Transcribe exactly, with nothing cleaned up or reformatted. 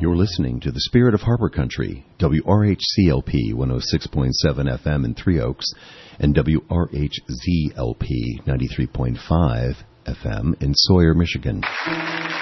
You're listening to the Spirit of Harbor Country, W R H C L P one oh six point seven F M in Three Oaks and W R H Z L P ninety-three point five F M in Sawyer, Michigan.